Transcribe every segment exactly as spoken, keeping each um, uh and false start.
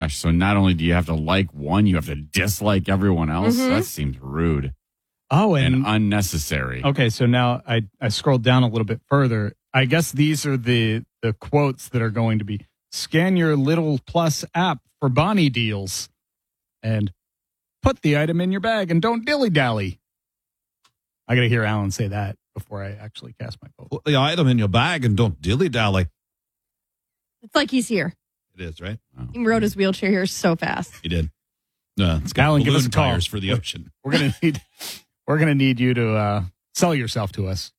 gosh. So not only do you have to like one, you have to dislike everyone else. Mm-hmm. That seems rude Oh, and, and unnecessary. okay, so now I, I scrolled down a little bit further. I guess these are the, the quotes that are going to be scan your Little Plus app for Bonnie deals and put the item in your bag and don't dilly-dally. I got to hear Alan say that before I actually cast my vote. Put the item in your bag and don't dilly-dally. It's like he's here. It is, right? He rode his wheelchair here so fast. He did. Uh, it's got Alan, give us balloon a call. tires for the ocean. We're gonna need we're gonna need you to uh, sell yourself to us.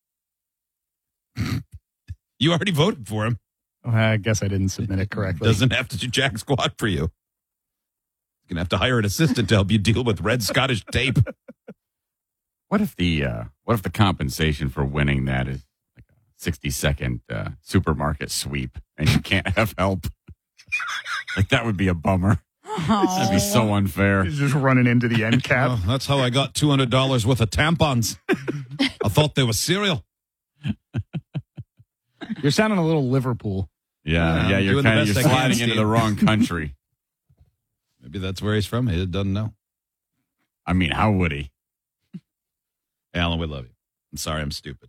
You already voted for him. Oh, I guess I didn't submit it correctly. Doesn't have to do jack squat for you. You're going to have to hire an assistant to help you deal with red Scottish tape. What if the uh, what if the compensation for winning that is like a sixty second uh, supermarket sweep and you can't have help? Like that would be a bummer. That'd be so unfair. He's just running into the end cap. Oh, that's how I got two hundred dollars worth of tampons. I thought they were cereal. You're sounding a little Liverpool. Yeah, Yeah, yeah, I'm you're doing the kind of best you're I can, sliding into Steve. the wrong country. Maybe that's where he's from. He doesn't know. I mean, how would he? Alan, we love you. I'm sorry I'm stupid.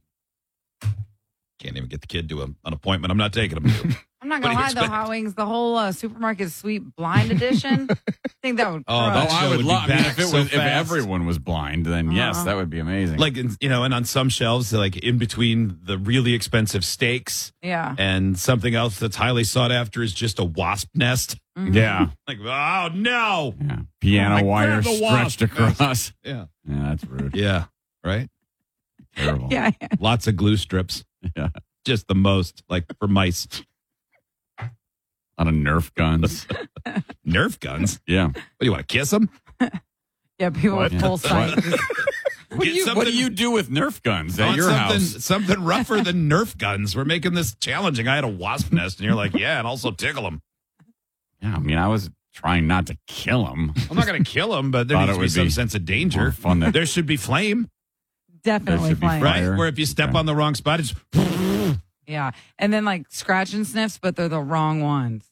Can't even get the kid to a, an appointment. I'm not taking him to. I'm not What do gonna you lie though, expect? Hot Wings, the whole uh, supermarket sweep blind edition. I think that would. Oh, crush. that Oh, I show would would be love. I mean, back if it so was, if fast. everyone was blind, then yes, Uh-huh. that would be amazing. Like, in- you know, and on some shelves, like in between the really expensive steaks Yeah. and something else that's highly sought after is just a wasp nest. Mhm. yeah, Like, oh, no. yeah, piano I wire grabbed the wasp. stretched across. Yeah. Yeah, that's rude. Yeah. Right? Terrible. Yeah. Lots of glue strips. Yeah. Just the most, like for mice. A lot of Nerf guns. Nerf guns? Yeah. What do you want to kiss them? Yeah. People What? with full sight. What do, you, what do you do with Nerf guns at your something, house? something rougher than Nerf guns. We're making this challenging. I had a wasp nest, and you're like, yeah, and also tickle them. Yeah, I mean, I was trying not to kill them. I'm not going to kill them, but there Thought needs it to be would some be sense of danger. More fun than There should be flame, Definitely should be fine. right? Fire. Where if you step Okay. on the wrong spot, it's Yeah. And then like scratch and sniffs, but they're the wrong ones.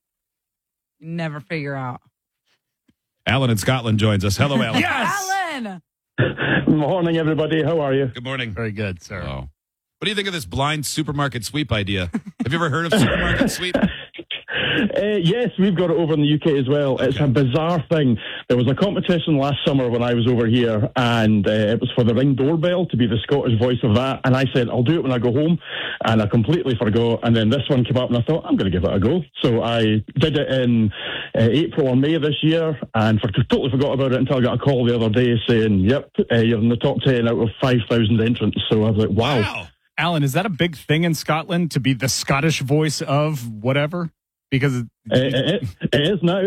You never figure out. Alan in Scotland joins us. Hello, Alan. Alan! Morning, everybody. How are you? Good morning. Very good, sir. Oh. What do you think of this blind supermarket sweep idea? Have you ever heard of supermarket sweep? Uh, yes, we've got it over in the U K as well. It's Okay. a bizarre thing. There was a competition last summer when I was over here, and uh, it was for the Ring doorbell to be the Scottish voice of that. And I said, I'll do it when I go home. And I completely forgot. And then this one came up, and I thought, I'm going to give it a go. So I did it in uh, April or May this year, and for, totally forgot about it until I got a call the other day saying, yep, uh, you're in the top ten out of five thousand entrants. So I was like, wow. Wow. Alan, is that a big thing in Scotland to be the Scottish voice of whatever? Because Uh, it, it is now.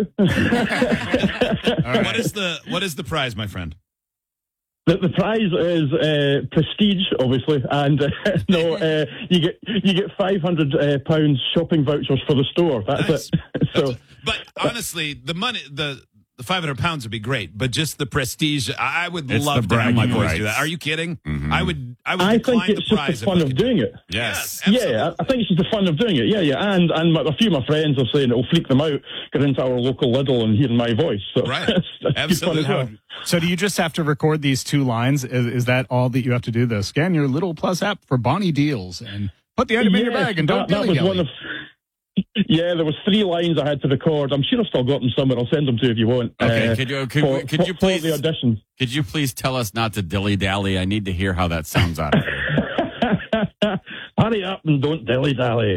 What is the what is the prize, my friend? The, the prize is uh, prestige, obviously, and uh, no, uh, you get you get five hundred uh, pounds shopping vouchers for the store. That's Nice. it. So But honestly, the money, the the five hundred pounds would be great, but just the prestige, I I would It's love the to have my bragging voice do rights. that. Are you kidding? Mhm. I would. I would I decline think the it's just prize the if I fun of could- doing it. Yes, Yeah, I I think it's just the fun of doing it. Yeah, yeah, and and my, a few of my friends are saying it'll freak them out going into our local Lidl and hearing my voice. So Right. that's, that's Absolutely. good fun as well. so do you just have to record these two lines? Is, is that all that you have to do? The scan your Little Plus app for Bonnie deals and put the item in your Yes, bag and don't that, that was one dilly-dally. of. Yeah, there was three lines I had to record. I'm sure I've still got them somewhere. I'll send them to you if you want. Okay, uh, could you could, for, could you for- for please the audition? could you please tell us not to dilly dally? I need to hear how that sounds out of it. Hurry up and don't dilly dally.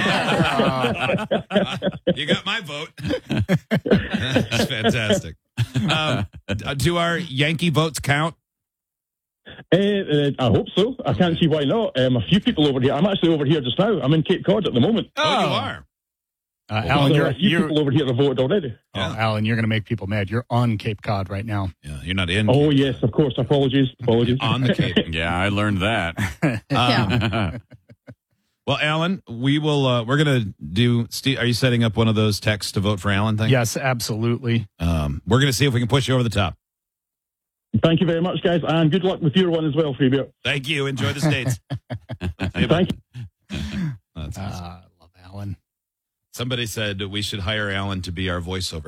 You got my vote. That's fantastic. Um, d- do our Yankee votes count? Uh, uh, I hope so. I can't see why not. Um, a few people over here. I'm actually over here just now. I'm in Cape Cod at the moment. Oh, you are. Uh, So Alan, you're, a few you're, people over here have voted already. oh, Alan, you're going to make people mad. You're on Cape Cod right now. Yeah, you're not in. Oh yes, of course. Apologies. Apologies. On the Cape. Yeah, I learned that. Yeah. Well, Alan, we will. Uh, we're gonna do. Steve, are you setting up one of those texts to vote for Alan thing? Yes, absolutely. Um, we're gonna see if we can push you over the top. Thank you very much, guys, and good luck with your one as well, Freebie. Thank you. Enjoy the states. Thank you. That's awesome. Uh, love Alan. Somebody said we should hire Alan to be our voiceover.